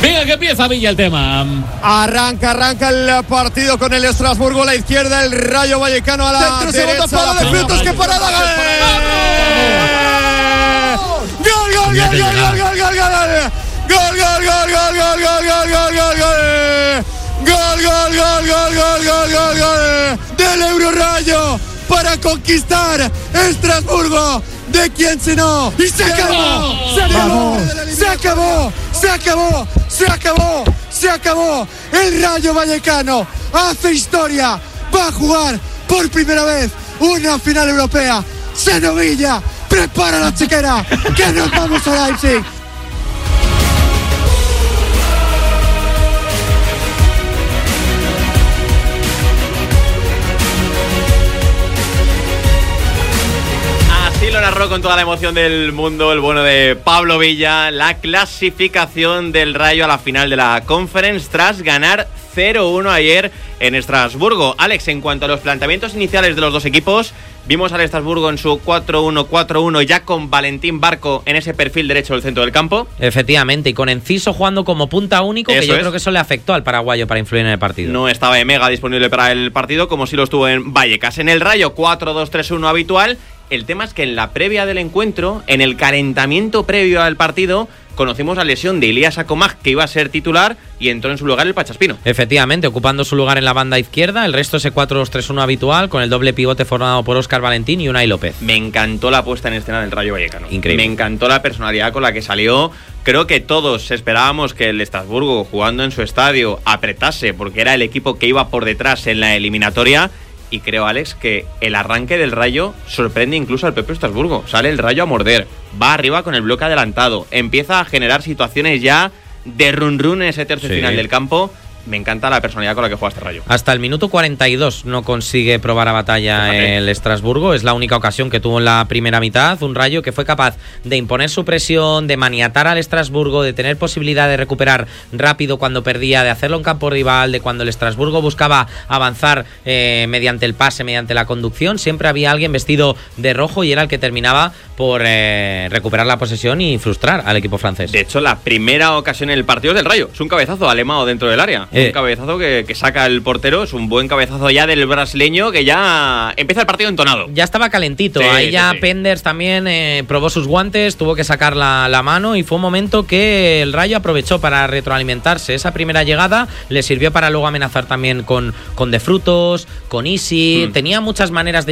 Venga, que empieza Villa el tema. Arranca el partido con el Estrasburgo a la izquierda, el Rayo Vallecano a la centro, derecha. Segunda parada de Frutos, que parada. Gol del Euro Rayo para conquistar Estrasburgo. ¿De quién si no? Y se acabó. Se acabó. El Rayo Vallecano hace historia. Va a jugar por primera vez una final europea. Senovilla, prepara la chiquera, que nos vamos a Leipzig. Lo narró con toda la emoción del mundo el bueno de Pablo Villa, la clasificación del Rayo a la final de la Conference tras ganar 0-1 ayer en Estrasburgo. Alex, en cuanto a los planteamientos iniciales de los dos equipos, vimos al Estrasburgo en su 4-1-4-1 ya con Valentín Barco en ese perfil derecho del centro del campo. Efectivamente, y con Enciso jugando como punta único, que yo creo que eso le afectó al paraguayo para influir en el partido. No estaba Emega disponible para el partido como sí lo estuvo en Vallecas. En el Rayo 4-2-3-1 habitual. El tema es que en la previa del encuentro, en el calentamiento previo al partido, conocimos la lesión de Ilías Akomaj, que iba a ser titular, y entró en su lugar el Pachaspino. Efectivamente, ocupando su lugar en la banda izquierda, el resto ese 4-2-3-1 habitual, con el doble pivote formado por Óscar Valentín y Unai López. Me encantó la puesta en escena del Rayo Vallecano. Increíble. Me encantó la personalidad con la que salió. Creo que todos esperábamos que el Estrasburgo, jugando en su estadio, apretase, porque era el equipo que iba por detrás en la eliminatoria. Y creo, Alex, que el arranque del Rayo sorprende incluso al propio Estrasburgo. Sale el Rayo a morder, va arriba con el bloque adelantado, empieza a generar situaciones ya de run-run en ese tercio final del campo. Me encanta la personalidad con la que juega este Rayo. Hasta el minuto 42 no consigue probar a batalla el Estrasburgo. Es la única ocasión que tuvo en la primera mitad. Un Rayo que fue capaz de imponer su presión, de maniatar al Estrasburgo, de tener posibilidad de recuperar rápido cuando perdía, de hacerlo en campo rival, de cuando el Estrasburgo buscaba avanzar mediante el pase, mediante la conducción. Siempre había alguien vestido de rojo y era el que terminaba por recuperar la posesión y frustrar al equipo francés. De hecho, la primera ocasión en el partido es del Rayo. Es un cabezazo alemado dentro del área. Un cabezazo que saca el portero. Es un buen cabezazo ya del brasileño, que ya empieza el partido entonado. Ya estaba calentito. Ahí ya Penders también probó sus guantes, tuvo que sacar la mano, y fue un momento que el Rayo aprovechó para retroalimentarse. Esa primera llegada le sirvió para luego amenazar también con De Frutos, con Isi. Tenía muchas maneras de